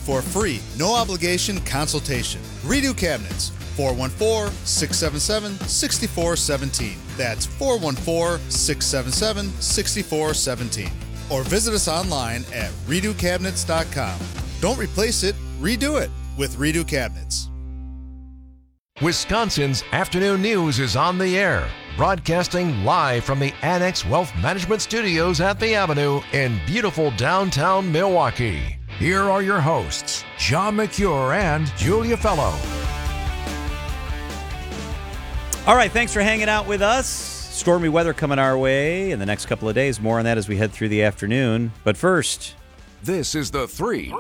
for a free, no-obligation consultation. Redo Cabinets, 414-677-6417. That's 414-677-6417. Or visit us online at redocabinets.com. Don't replace it, redo it with Redo Cabinets. Wisconsin's Afternoon News is on the air, broadcasting live from the Annex Wealth Management Studios at the Avenue in beautiful downtown Milwaukee. Here are your hosts, John McCure and Julia Fellow. All right, thanks for hanging out with us. Stormy weather coming our way in the next couple of days. More on that as we head through the afternoon. But first, this is the 3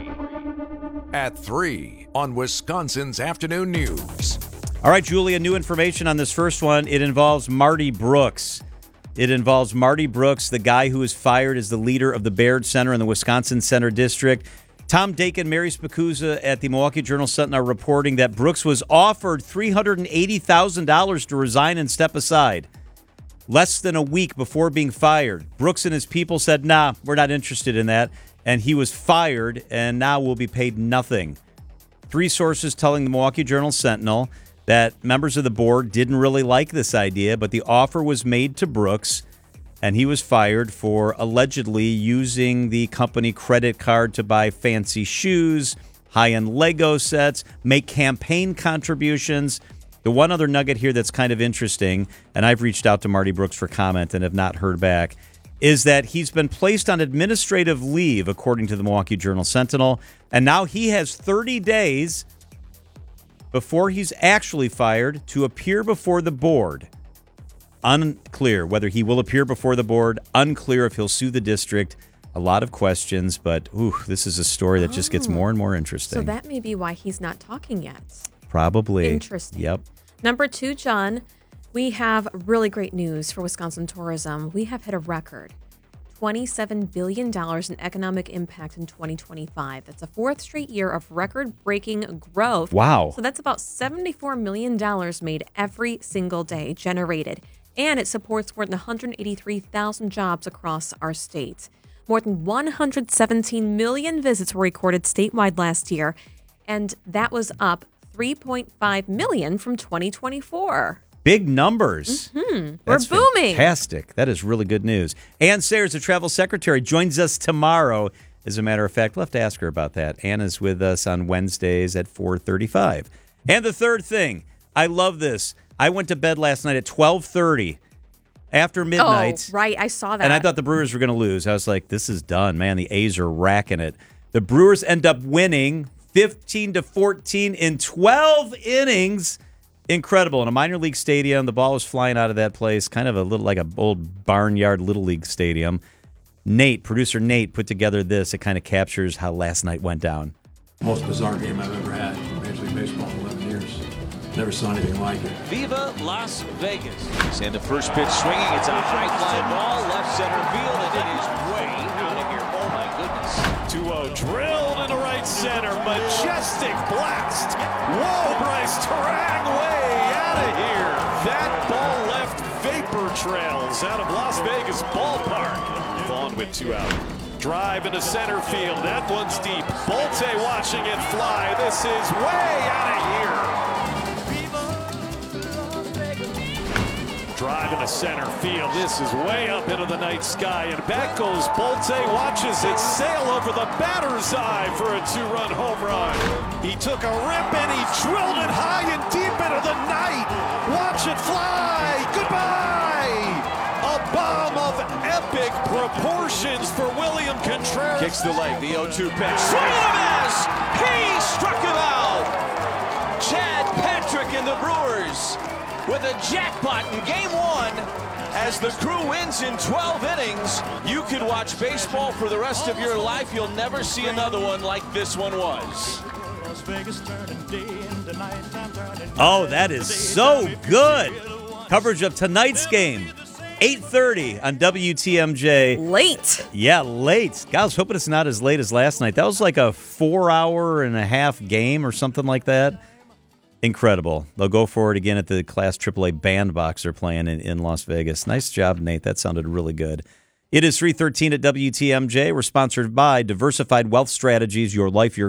at 3 on Wisconsin's Afternoon News. All right, Julia, new information on this first one. It involves Marty Brooks. The guy who was fired as the leader of the Baird Center in the Wisconsin Center District. Tom Dakin, Mary Spikuza at the Milwaukee Journal-Sentinel are reporting that Brooks was offered $380,000 to resign and step aside. Less than a week before being fired, Brooks and his people said, nah, we're not interested in that. And he was fired and now will be paid nothing. 3 sources telling the Milwaukee Journal-Sentinel that members of the board didn't really like this idea, but the offer was made to Brooks, and he was fired for allegedly using the company credit card to buy fancy shoes, high-end Lego sets, make campaign contributions. The one other nugget here that's kind of interesting, and I've reached out to Marty Brooks for comment and have not heard back, is that he's been placed on administrative leave, according to the Milwaukee Journal-Sentinel, and now he has 30 days before he's actually fired to appear before the board. Unclear whether he will appear before the board, unclear if he'll sue the district. A lot of questions, but this is a story that just gets more and more interesting. So that may be why he's not talking yet. Probably. Interesting. Yep. Number 2, John, we have really great news for Wisconsin tourism. We have hit a record, $27 billion in economic impact in 2025. That's a 4th straight year of record-breaking growth. Wow. So that's about $74 million made every single day generated. And it supports more than 183,000 jobs across our state. More than 117 million visits were recorded statewide last year, and that was up 3.5 million from 2024. Big numbers. Mm-hmm. That's We're booming. Fantastic. That is really good news. Ann Sayers, the travel secretary, joins us tomorrow. As a matter of fact, we'll have to ask her about that. Ann is with us on Wednesdays at 4:35. And the third thing, I love this. I went to bed last night at 12:30 after midnight. Oh, right. I saw that. And I thought the Brewers were going to lose. I was like, this is done, man. The A's are racking it. The Brewers end up winning 15-14 in 12 innings. Incredible. In a minor league stadium, the ball was flying out of that place, kind of a little like an old barnyard little league stadium. Producer Nate, put together this. It kind of captures how last night went down. Most bizarre game I've ever had in Major League Baseball in 11 years. Never saw anything like it. Viva Las Vegas. And the first pitch swinging. It's a high fly ball, left center field, and it is way out of here. Oh, my goodness. 2-0 drilled into right center. Majestic blast. Whoa, Bryce Terang way out of here. That ball left vapor trails out of Las Vegas ballpark. Vaughn with 2 out. Drive into center field. That one's deep. Bolte watching it fly. This is way out of here. Drive into center field. This is way up into the night sky. And back goes Bolte. Watches it sail over the batter's eye for a 2-run home run. He took a rip and he drilled it high and deep into the night. Watch it fly. Goodbye. A bomb of epic proportions for William Contreras. Kicks the leg. The 0-2 pitch. Swing and a miss. He struck him out. Chad Patrick and the Brewers with a jackpot in Game 1. As the Crew wins in 12 innings, you could watch baseball for the rest of your life. You'll never see another one like this one was. Oh, that is so good. Coverage of tonight's game, 8:30 on WTMJ. Late. Yeah, late. God, I was hoping it's not as late as last night. That was like a 4-hour-and-a-half game or something like that. Incredible. They'll go for it again at the Class AAA Bandbox they're playing in Las Vegas. Nice job, Nate. That sounded really good. It is 3:13 at WTMJ. We're sponsored by Diversified Wealth Strategies, your life, your